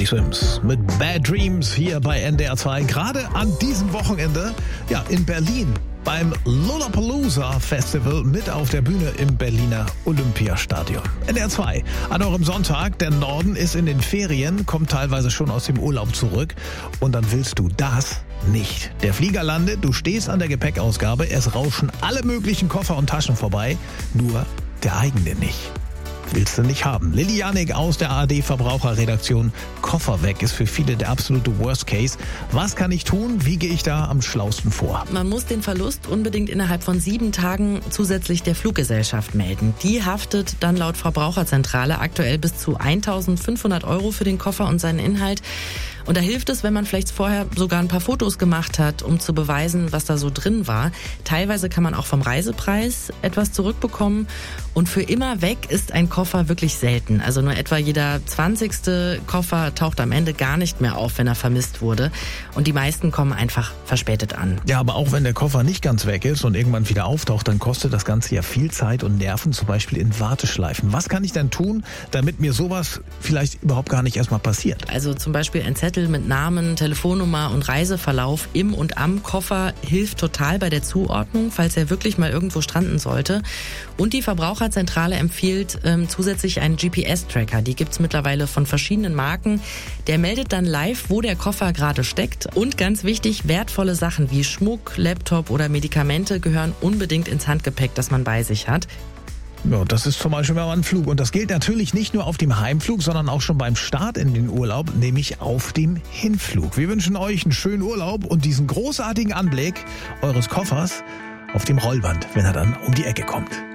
Carly Simms mit Bad Dreams hier bei NDR 2. Gerade an diesem Wochenende, in Berlin beim Lollapalooza Festival mit auf der Bühne im Berliner Olympiastadion. NDR 2 an eurem Sonntag. Der Norden ist in den Ferien, kommt teilweise schon aus dem Urlaub zurück. Und dann willst du das nicht. Der Flieger landet, du stehst an der Gepäckausgabe, es rauschen alle möglichen Koffer und Taschen vorbei, nur der eigene nicht. Willst du nicht haben. Lilly Janik aus der ARD-Verbraucherredaktion. Koffer weg ist für viele der absolute Worst Case. Was kann ich tun? Wie gehe ich da am schlausten vor? Man muss den Verlust unbedingt innerhalb von 7 Tagen zusätzlich der Fluggesellschaft melden. Die haftet dann laut Verbraucherzentrale aktuell bis zu 1.500 € für den Koffer und seinen Inhalt. Und da hilft es, wenn man vielleicht vorher sogar ein paar Fotos gemacht hat, um zu beweisen, was da so drin war. Teilweise kann man auch vom Reisepreis etwas zurückbekommen. Und für immer weg ist ein Koffer wirklich selten. Also nur etwa jeder 20. Koffer taucht am Ende gar nicht mehr auf, wenn er vermisst wurde. Und die meisten kommen einfach verspätet an. Ja, aber auch wenn der Koffer nicht ganz weg ist und irgendwann wieder auftaucht, dann kostet das Ganze ja viel Zeit und Nerven, zum Beispiel in Warteschleifen. Was kann ich denn tun, damit mir sowas vielleicht überhaupt gar nicht erstmal passiert? Also zum Beispiel ein Zettel mit Namen, Telefonnummer und Reiseverlauf im und am Koffer hilft total bei der Zuordnung, falls er wirklich mal irgendwo stranden sollte. Und die Verbraucherzentrale empfiehlt zusätzlich einen GPS-Tracker. Die gibt's mittlerweile von verschiedenen Marken. Der meldet dann live, wo der Koffer gerade steckt. Und ganz wichtig, wertvolle Sachen wie Schmuck, Laptop oder Medikamente gehören unbedingt ins Handgepäck, das man bei sich hat. Ja, das ist zum Beispiel mal ein Flug. Und das gilt natürlich nicht nur auf dem Heimflug, sondern auch schon beim Start in den Urlaub, nämlich auf dem Hinflug. Wir wünschen euch einen schönen Urlaub und diesen großartigen Anblick eures Koffers auf dem Rollband, wenn er dann um die Ecke kommt.